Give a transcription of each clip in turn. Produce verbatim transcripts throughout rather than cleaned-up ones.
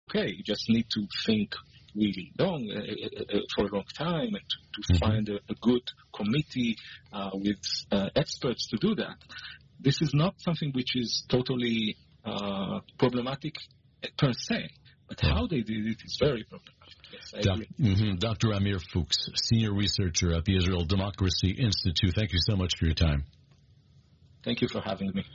okay. You just need to think really long, uh, uh, for a long time, and to, to mm-hmm. find a, a good committee uh, with uh, experts to do that. This is not something which is totally uh, problematic per se, but how they did it is very problematic. Yes, I Doc, agree. Mm-hmm, Doctor Amir Fuchs, Senior Researcher at the Israel Democracy Institute. Thank you so much for your time. Thank you for having me.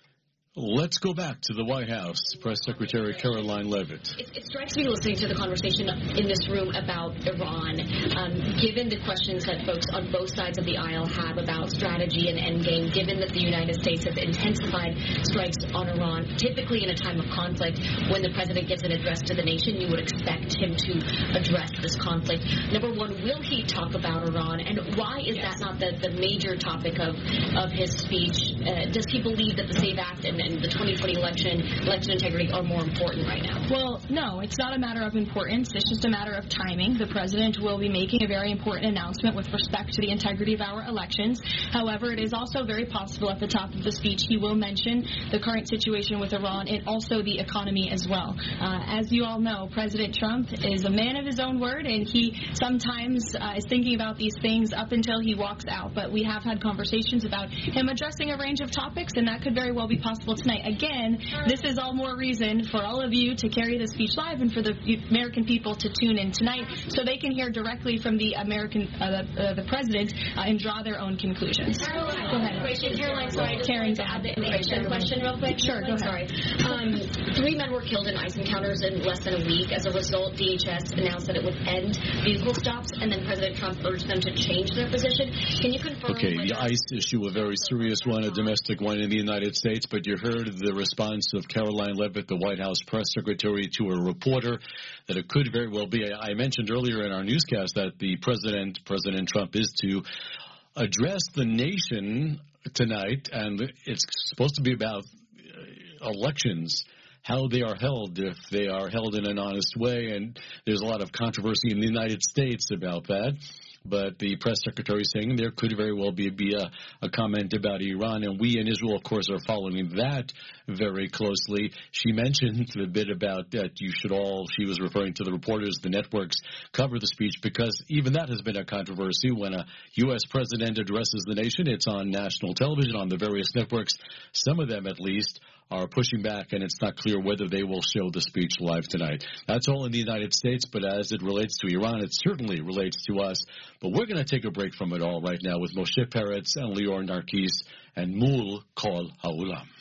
Let's go back to the White House. Press Secretary Caroline Leavitt. It, it strikes me listening to the conversation in this room about Iran, um, given the questions that folks on both sides of the aisle have about strategy and endgame, given that the United States has intensified strikes on Iran, typically in a time of conflict, when the president gives an address to the nation, you would expect him to address this conflict. Number one, will he talk about Iran, and why is that not the, the major topic of, of his speech? Uh, does he believe that the SAVE Act and and the twenty twenty election, election integrity are more important right now? Well, no, it's not a matter of importance. It's just a matter of timing. The president will be making a very important announcement with respect to the integrity of our elections. However, it is also very possible at the top of the speech he will mention the current situation with Iran and also the economy as well. Uh, as you all know, President Trump is a man of his own word, and he sometimes uh, is thinking about these things up until he walks out. But we have had conversations about him addressing a range of topics, and that could very well be possible tonight. Again, this is all more reason for all of you to carry the speech live and for the American people to tune in tonight so they can hear directly from the American, uh, uh, the president, uh, and draw their own conclusions. Caroline, go ahead. Caroline, sorry, I just Karen, wanted to add the immigration question real quick. Sure, go ahead. Sorry. Um, three men were killed in ICE encounters in less than a week. As a result, D H S announced that it would end vehicle stops, and then President Trump urged them to change their position. Can you confirm? Okay, the ICE issue, a very serious one, a domestic one in the United States, but you heard the response of Caroline Leavitt, the White House press secretary, to a reporter that it could very well be. I mentioned earlier in our newscast that the president, President Trump, is to address the nation tonight, and it's supposed to be about elections, how they are held, if they are held in an honest way, and there's a lot of controversy in the United States about that. But the press secretary is saying there could very well be, be a, a comment about Iran, and we in Israel, of course, are following that very closely. She mentioned a bit about that you should all, she was referring to the reporters, the networks, cover the speech, because even that has been a controversy. When a U S president addresses the nation, it's on national television, on the various networks. Some of them, at least, are pushing back, and it's not clear whether they will show the speech live tonight. That's all in the United States, but as it relates to Iran, it certainly relates to us. But we're going to take a break from it all right now with Moshe Peretz and Lior Narkis and Mul Kol Ha'olam.